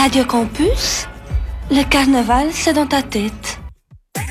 Radio Campus, le carnaval c'est dans ta tête.